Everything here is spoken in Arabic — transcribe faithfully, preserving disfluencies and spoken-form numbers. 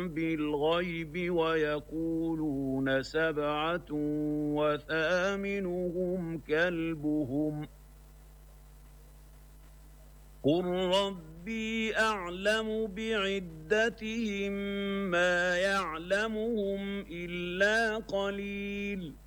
بالغيب ويقولون سبعة وثامنهم كلبهم قل ربي أعلم بعدتهم ما يعلمهم إلا قليل